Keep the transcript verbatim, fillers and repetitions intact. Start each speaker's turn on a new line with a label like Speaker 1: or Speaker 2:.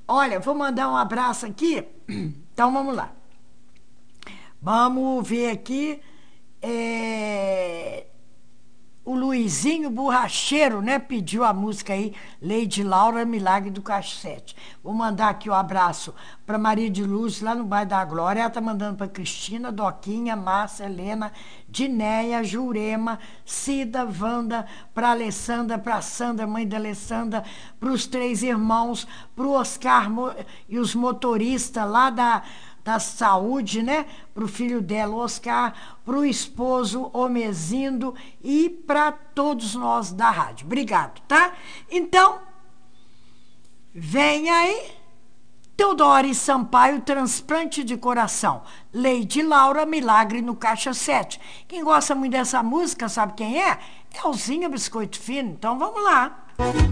Speaker 1: Olha, vou mandar um abraço aqui. Então, vamos lá. Vamos ver aqui. É... O Luizinho Borracheiro, né? Pediu a música aí, Lady Laura, Milagre do Cassete. Vou mandar aqui o um abraço para Maria de Luz, lá no bairro da Glória. Ela tá mandando para Cristina, Doquinha, Márcia, Helena, Dinéia, Jurema, Cida, Wanda, para Alessandra, para Sandra, mãe da Alessandra, para os três irmãos, para o Oscar e os motoristas lá da... da saúde, né? Para o filho dela, Oscar, para o esposo, Omezindo, e para todos nós da rádio. Obrigado, tá? Então, vem aí, Teodoro Sampaio, Transplante de Coração. Lady Laura, Milagre no Caixa sete. Quem gosta muito dessa música, sabe quem é? Elzinha Biscoito Fino. Então, vamos lá.